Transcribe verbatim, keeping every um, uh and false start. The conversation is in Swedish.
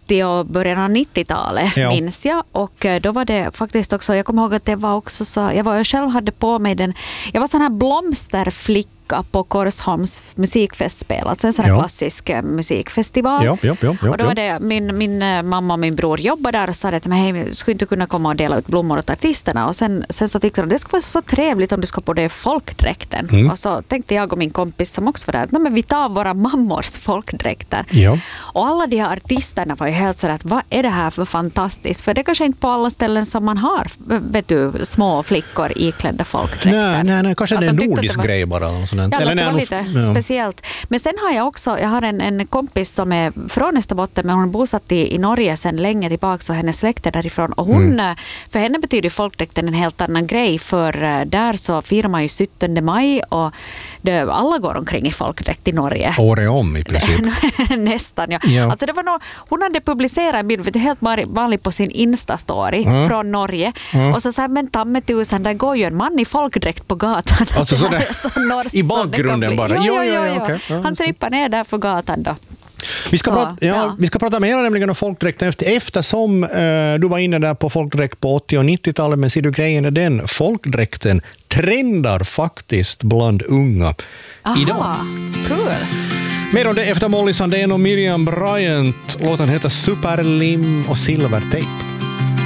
åttio- och början av nittiotalet Ja. minns jag. Och då var det faktiskt också, jag kommer ihåg att det var också så, jag, var, jag själv hade på mig den, jag var sån här blomsterflicka på Korsholms musikfestspel, alltså en sån här Ja. klassisk eh, musikfestival. Ja, ja, ja, ja, och då var det min, min eh, mamma och min bror jobbade där och sa att hej, skulle inte kunna komma och dela ut blommor åt artisterna. Och sen, sen så tyckte de att det skulle vara så trevligt om du ska på det folkdräkten. Mm. Och så tänkte jag och min kompis som också var där, nej, men vi tar våra mammors folkdräkter. Ja. Och alla de här artisterna var ju helt så att vad är det här för fantastiskt? För det kanske inte på alla ställen som man har, vet du, små flickor iklädda folkdräkter. Nej, nej, nej, kanske Att det är de en tyckte nordisk att det var- grej bara. Och sånt. Ja, Eller det nej, var nog- lite ja. speciellt. Men sen har jag också, jag har en, en kompis som är från Österbotten, men hon är bosatt i, i Norge sedan länge tillbaka och hennes släkt är därifrån. Och hon, Mm. för henne betyder folkdräkten en helt annan grej, för eh, där så firar man ju sjuttonde maj och det, alla går omkring i folkdräkt i Norge. Året om i princip. Nästan, ja. Ja. Alltså det var nog, hon hade publicerat en bild, vet du, helt vanlig på sin Insta-story Mm. från Norge. Mm. Och så sa men tammetusen, där går ju en man i folkdräkt på gatan. Alltså så där- så norskt i som det bakgrunden kan bli. bara. Ja, Jo, ja, jo, ja, jo, ja. okej. Ja, Han så. trippar ner där för gatan då. Vi ska, Så, prata, ja, ja. vi ska prata mer nämligen om folkdräkten efter, eftersom eh, du var inne där på folkdräkt på åttio- och nittiotalet, men ser du grejen är den, folkdräkten trendar faktiskt bland unga idag. Aha, cool. Mer om det efter Molly Sandén och Miriam Bryant. Låten heter Superlim och Silvertape.